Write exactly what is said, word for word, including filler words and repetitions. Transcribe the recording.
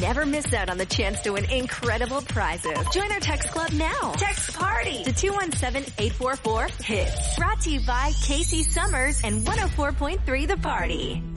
never miss out on the chance to win incredible prizes. Join our text club now. Text PARTY to two one seven, eight four four, HITS. Brought to you by Casey Summers and one oh four point three The Party.